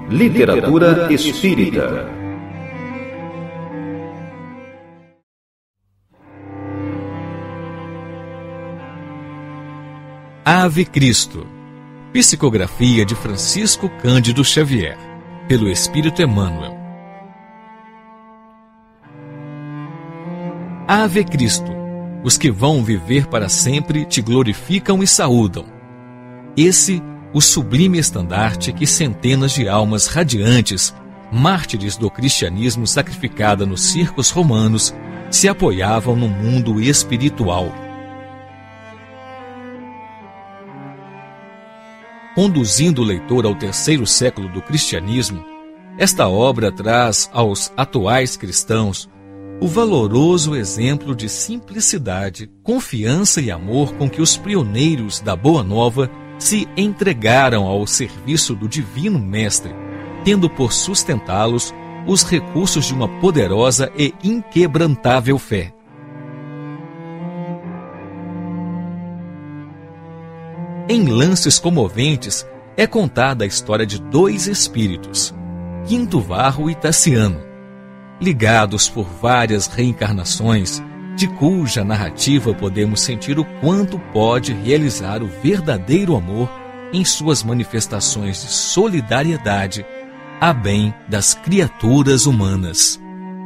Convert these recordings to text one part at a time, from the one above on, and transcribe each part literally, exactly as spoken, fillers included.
Literatura espírita. Ave Cristo. Psicografia de Francisco Cândido Xavier, pelo Espírito Emmanuel. Ave Cristo. Os que vão viver para sempre te glorificam e saúdam. Esse, o sublime estandarte que centenas de almas radiantes, mártires do cristianismo sacrificada nos circos romanos, se apoiavam no mundo espiritual. Conduzindo o leitor ao terceiro século do cristianismo, esta obra traz aos atuais cristãos o valoroso exemplo de simplicidade, confiança e amor com que os pioneiros da Boa Nova se entregaram ao serviço do Divino Mestre, tendo por sustentá-los os recursos de uma poderosa e inquebrantável fé. Em lances comoventes é contada a história de dois espíritos, Quinto Varro e Tassiano, ligados por várias reencarnações, de cuja narrativa podemos sentir o quanto pode realizar o verdadeiro amor em suas manifestações de solidariedade a bem das criaturas humanas.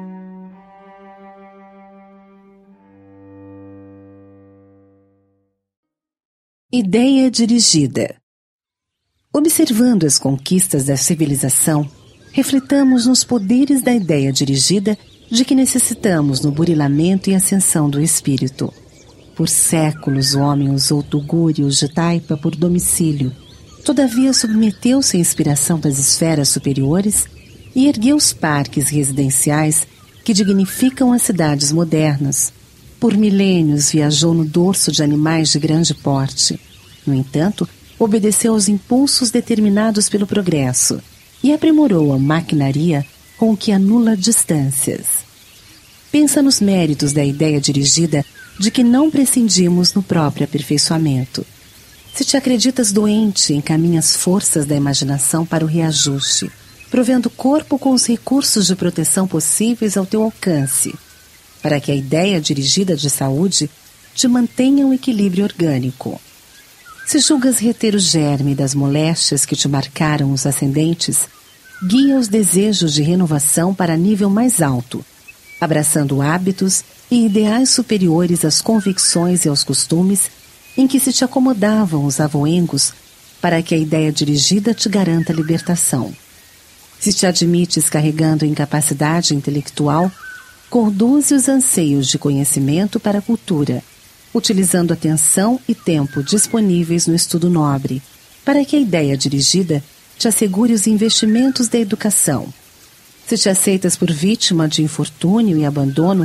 Ideia dirigida. Observando as conquistas da civilização, refletamos nos poderes da ideia dirigida de que necessitamos no burilamento e ascensão do espírito. Por séculos o homem usou tugúrios de taipa por domicílio, todavia submeteu-se à inspiração das esferas superiores e ergueu os parques residenciais que dignificam as cidades modernas. Por milênios viajou no dorso de animais de grande porte. No entanto, obedeceu aos impulsos determinados pelo progresso e aprimorou a maquinaria com que anula distâncias. Pensa nos méritos da ideia dirigida de que não prescindimos no próprio aperfeiçoamento. Se te acreditas doente, encaminha as forças da imaginação para o reajuste, provendo o corpo com os recursos de proteção possíveis ao teu alcance, para que a ideia dirigida de saúde te mantenha um equilíbrio orgânico. Se julgas reter o germe das moléstias que te marcaram os ascendentes, guia os desejos de renovação para nível mais alto, abraçando hábitos e ideais superiores às convicções e aos costumes em que se te acomodavam os avoengos, para que a ideia dirigida te garanta a libertação. Se te admites carregando incapacidade intelectual, conduze os anseios de conhecimento para a cultura, utilizando atenção e tempo disponíveis no estudo nobre, para que a ideia dirigida te assegure os investimentos da educação. Se te aceitas por vítima de infortúnio e abandono,